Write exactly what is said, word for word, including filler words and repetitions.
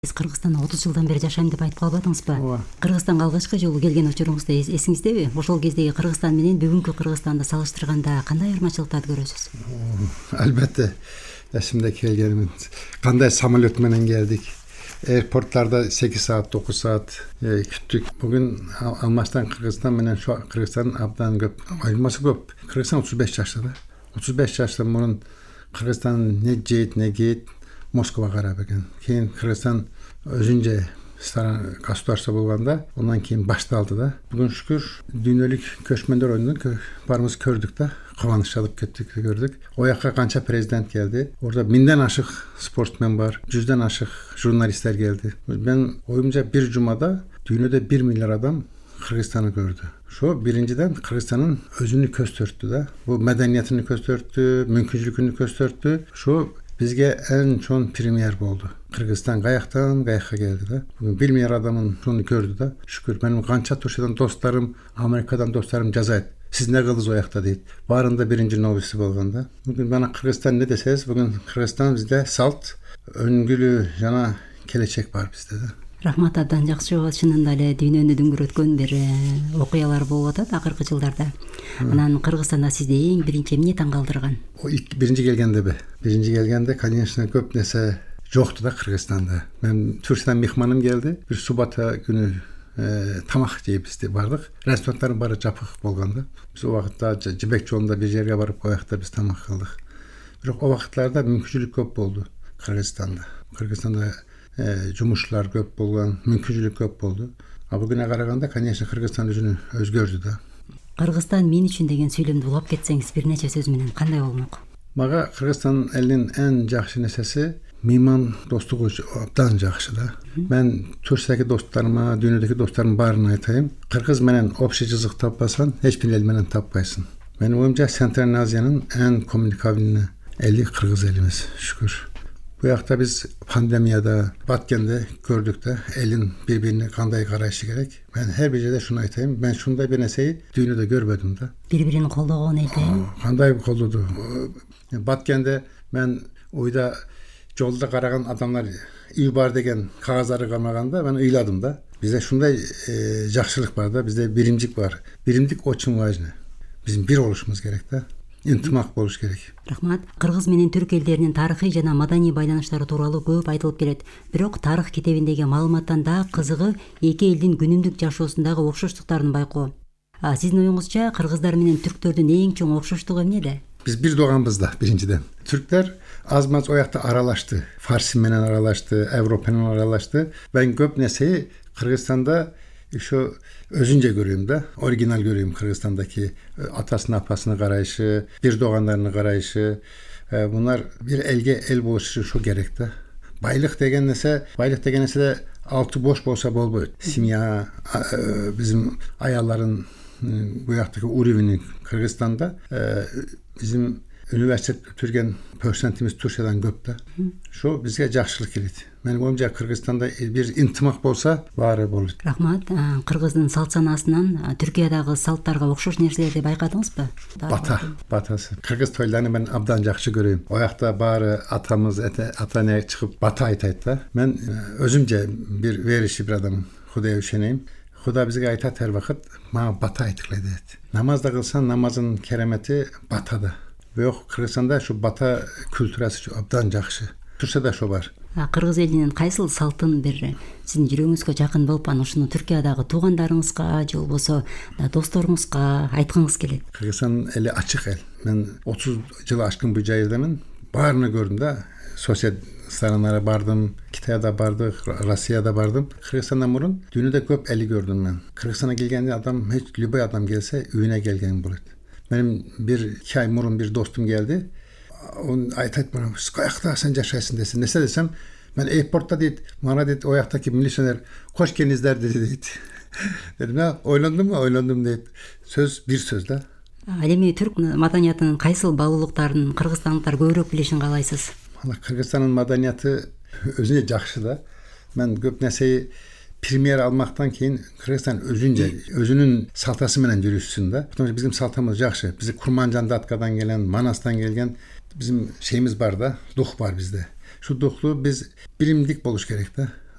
Сиз Кыргызстанда отуз жылдан бери жашайм деп айтып калбадыңызбы? Ооба. Кыргызстанга алгачкы жолу келген учуруңузда эсиңиздеби? Ошол кездеги Кыргызстан менен бүгүнкү Кыргызстанды салыштырганда кандай айырмачылыктарды көрөсүз? Албетте, эсимде келгеним. Кандай самолет менен келдик. Аэропортларда сегиз саат, токуз саат күттүк. Бүгүн Алмаштан Кыргызстан менен şu Кыргызстан абдан көп. Айырмасы көп. Кыргызстан отуз беш жашта да. отуз беш жаштан мурун Кыргызстан не жейт, не кийет Москва карап экен. Кийин Кыргызстан өзүнчө государство болгондо, андан кийин башталды да. Бүгүн шүкүр дүйнөлүк көчмөндөр оюнун барыбыз көрдүк да. Кубаныч алып кеттик, көрдүк. Оякка канча президент келди. Орда миңден ашык спортсмен бар, жүздөн ашык журналисттер келди. Мен оюмча бир жумада дүйнөдө бир миллиард адам Кыргызстанды көрдү. Шо биринчиден Кыргызстандын өзүнү көстөрттү да. Бул мәдәниятын көстөрттү, мүмкүнчүлүкүн көстөрттү. Шо бизге эң чоң премьер болду. Кыргызстан каяктан каякка келди да. Бүгүн бир миллиард адамын шуну көрдү да. Шүкүр, менин канча Турциядан досторум, Америкадан досторум жазайт. Сиз не кылдыңыз оякта дейт. Баарында биринчи новости болгон да. Бүгүн мана Кыргызстан не десеңиз, бүгүн Кыргызстан бизде салт, өңгүлүү жана келечек бар бизде да. Рахмат, абдан жакшы. Чынында эле дүйнөнү дүңгүрөткөн бир окуялар болуп атат акыркы жылдарда. Анан Кыргызстанда сизди эң биринчи эмне таң калтырган? Биринчи келгендеби? Биринчи келгенде, конечно, көп нерсе жокту да Кыргызстанда. Мен Турциядан мехманым келди. Бир суббота күнү тамак жейбиз деп бардык. Ресторанттардын баары жапык болгон да. Биз о убакытта Жибек жолунда бир жерге барып, оякта биз тамак кылдык. Бирок о убакытларда мүмкүнчүлүк көп болду Кыргызстанда. Кыргызстанда жумушчулар көп болгон, мүмкүнчүлүк көп болду. А бүгүнө караганда, конечно, Кыргызстан өзүнү өзгөрдү да. Кыргызстан мен үчүн деген сүйлөмдү улап кетсеңиз бир нече сөз менен кандай болмок? Мага Кыргызстан элинин эң жакшы нерсеси мейман достугу абдан жакшы да. Мен Турциядагы досторума, дүйнөдөгү досторумдун баарына айтайын, кыргыз менен общий язык таппасаң, эч бир эл менен таппайсың. Менин оюмча Центральный Азиянын эң коммуникабельный эли кыргыз элибиз, шүкүр. Бу жакта биз пандемияда баткенде көрдүк да, элин бири-бирине кандай карашы керек. Мен ар бир жерде шуну айтайын, мен шундай бир нерсени дүйнөдө көрбөдүм да. Бири-бирин колдогон экен. Кандай колдоду? Баткенде мен ойда жолда караган адамдар үй бар деген кагаздарды кармаганда мен ыйладым да. Бизде шундай жакшылык бар да, бизде биримдик бар. Биримдик очень важно. Биздин бир болушубуз керек да. Интимак болуш керек. Рахмат. Кыргыз менен түрк элдеринин тарыхый жана маданий байланыштары тууралуу көп айтылып келет. Бирок тарых китебиндеги маалыматтан да кызыгы эки элдин күнүмдүк жашоосундагы окшоштуктарын байкоо. А сиздин оюңузча кыргыздар менен түрктөрдүн эң чоң окшоштугу эмнеде? Биз бир тууганбыз да, биринчиден. Түрктөр аз-маз оякта аралашты. Фарси менен аралашты, Европа менен аралашты. Мен көп нерсени Кыргызстанда еще өзүнчө көрөм да, оригинал көрөм Кыргызстандагы атасын апасына карайшы, бир туугандарына карайшы. Булар бир элге эл болуш ушу керек да. Байлык деген нерсе, байлык деген нерсе алты бош болсо болбойт. Семья, биздин аяллардын бу жактагы уровени Кыргызстанда биздин университет бүтүргөн процентибиз Турциядан көп да. Шо бизге жакшылык келет. Менин оюмча Кыргызстанда бир интимак болса, баары болот. Рахмат. Кыргыздын салт санаасынан Түркиядагы салттарга окшош нерселерди байкадыңызбы? Бата, батасы. Кыргыз тойларын мен абдан жакшы көрөм. Оякта баары атамыз, ата-эне чыгып бата айтат да. Мен өзүмчө бир верующий бир адаммын. Кудайга ишенем. Кудай бизге айтат ар вакыт, мага бата айткыла дейт. Намаз да кылсаң, намазын керемети батада. Бирок Кыргызстанда шу бата культурасы абдан жакшы. Турцияда шо бар. Кыргыз элинин кайсыл салтын бир сиздин жүрөгүңүзгө жакын болуп, анан ушуну Түркиядагы туугандарыңызга же болбосо досторуңузга айткыңыз келет? Кыргызстан эли ачык эл. Мен отуз жыл ашкын бул жайдамын. Баарына көрдүм да. Сосед страналарга бардым, Китайда бардык, Россияда бардым. Кыргызстандан мурун дүйнөдө көп эли көрдүм мен. Кыргызстанга келгенде адам, эч любой адам келсе, үйүнө келген болот. Менин бир iki ай мурун бир достум келди. Он айтат бана, "Каякта сен жашайсың" десе, несе десем, мен аэропортта дейт, мана дейт, ояктаки милиционер, "Кош келиңиздер" деди дейт. Дедим, ойлондум, ойлондум дейт. Сөз бир сөз да. Ал эми түрк маданиятынын кайсыл баалуулуктарын кыргызстандыктар көбүрөөк билишин каалайсыз? Кыргызстандын маданияты өзүнө жакшы да. Мен көп нерсени премьер алмактан кийин Кыргызстан өзүнчө өзүнүн салтасы менен жүрүшсүн да. Потому что биздин салтымыз жакшы. Биз Курманжан даткадан келген, Манастан келген биздин şeyimiz бар да, дух бар бизде. Şu духту биз биримдик болуш керек да.